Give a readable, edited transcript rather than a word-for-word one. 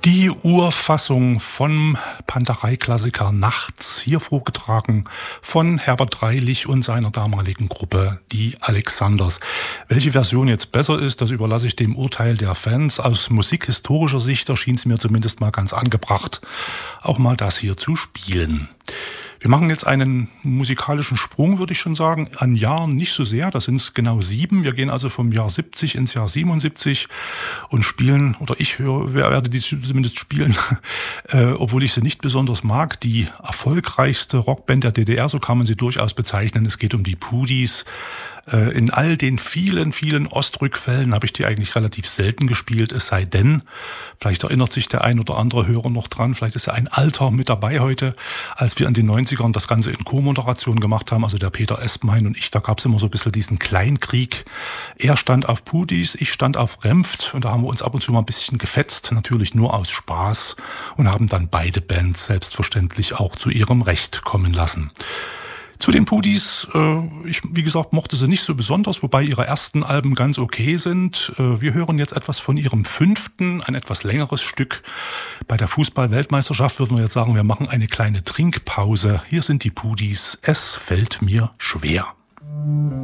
Die Urfassung vom Panterei-Klassiker Nachts, hier vorgetragen von Herbert Reilich und seiner damaligen Gruppe, die Alexanders. Welche Version jetzt besser ist, das überlasse ich dem Urteil der Fans. Aus musikhistorischer Sicht erschien es mir zumindest mal ganz angebracht, auch mal das hier zu spielen. Wir machen jetzt einen musikalischen Sprung, würde ich schon sagen, an Jahren nicht so sehr, das sind es genau 7. Wir gehen also vom Jahr 70 ins Jahr 77 und spielen, oder ich werde die zumindest spielen, obwohl ich sie nicht besonders mag, die erfolgreichste Rockband der DDR, so kann man sie durchaus bezeichnen. Es geht um die Pudis. In all den vielen, vielen Ostrückfällen habe ich die eigentlich relativ selten gespielt, es sei denn, vielleicht erinnert sich der ein oder andere Hörer noch dran, vielleicht ist ja ein Alter mit dabei heute, als wir in den 90ern das Ganze in Co-Moderation gemacht haben, also der Peter Espenhain und ich, da gab es immer so ein bisschen diesen Kleinkrieg. Er stand auf Pudis, ich stand auf Remft und da haben wir uns ab und zu mal ein bisschen gefetzt, natürlich nur aus Spaß und haben dann beide Bands selbstverständlich auch zu ihrem Recht kommen lassen. Zu den Pudis, ich, wie gesagt, mochte sie nicht so besonders, wobei ihre ersten Alben ganz okay sind. Wir hören jetzt etwas von ihrem 5., ein etwas längeres Stück. Bei der Fußball-Weltmeisterschaft würden wir jetzt sagen, wir machen eine kleine Trinkpause. Hier sind die Pudis, es fällt mir schwer.